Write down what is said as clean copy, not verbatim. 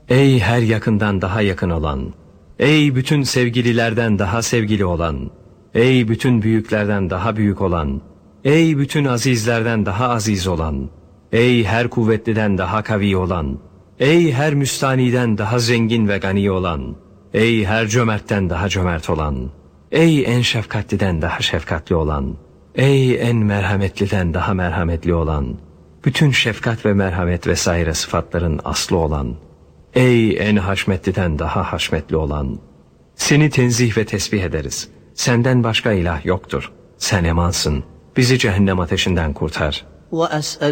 Ey her yakından daha yakın olan, ey bütün sevgililerden daha sevgili olan, ey bütün büyüklerden daha büyük olan, ey bütün azizlerden daha aziz olan, ey her kuvvetliden daha kavi olan, ey her müstaniden daha zengin ve gani olan, ey her cömertten daha cömert olan, ey en şefkatliden daha şefkatli olan, ey en merhametliden daha merhametli olan, bütün şefkat ve merhamet vesaire sıfatların aslı olan, ey en haşmetliden daha haşmetli olan, seni tenzih ve tesbih ederiz. Senden başka ilah yoktur. Sen emansın. Bizi cehennem ateşinden kurtar. وأسأل